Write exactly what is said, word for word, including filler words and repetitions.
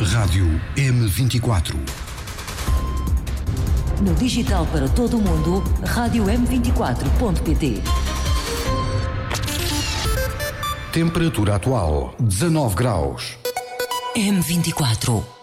Rádio M vinte e quatro. No digital para todo o mundo, rádio m vinte e quatro ponto pt. Temperatura atual dezanove graus. M vinte e quatro.